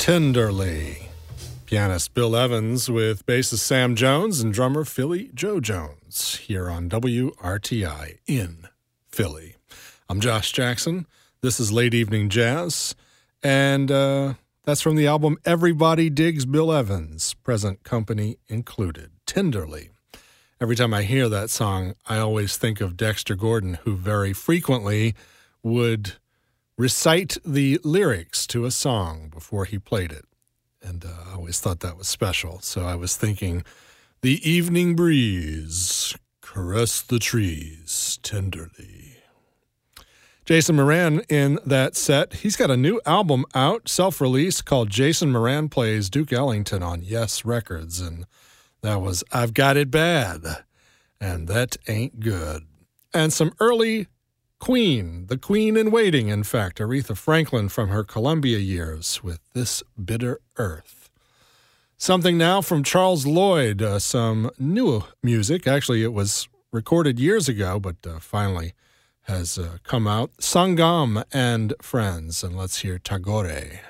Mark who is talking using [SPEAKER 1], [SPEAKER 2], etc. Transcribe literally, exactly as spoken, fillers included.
[SPEAKER 1] Tenderly. Pianist Bill Evans with bassist Sam Jones and drummer Philly Joe Jones here on W R T I in Philly. I'm Josh Jackson. This is Late Evening Jazz, and uh, that's from the album Everybody Digs Bill Evans, present company included. Tenderly. Every time I hear that song, I always think of Dexter Gordon, who very frequently would recite the lyrics to a song before he played it. And uh, I always thought that was special. So I was thinking, the evening breeze caress the trees tenderly. Jason Moran in that set. He's got a new album out, self-release, called Jason Moran Plays Duke Ellington on Yes Records. And that was I've Got It Bad, and That Ain't Good. And some early Queen, the Queen in Waiting, in fact, Aretha Franklin from her Columbia years with This Bitter Earth. Something now from Charles Lloyd, uh, some new music. Actually, it was recorded years ago, but uh, finally has uh, come out. Sangam and Friends, and let's hear Tagore.